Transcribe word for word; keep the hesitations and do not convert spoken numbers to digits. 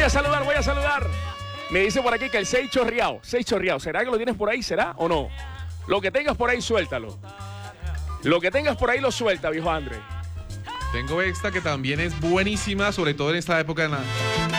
a saludar, voy a saludar. Me dice por aquí que el seis chorreado, seis chorreado. ¿Será que lo tienes por ahí? ¿Será o no? Lo que tengas por ahí, suéltalo. Lo que tengas por ahí lo suelta, viejo André. Tengo esta que también es buenísima, sobre todo en esta época de la...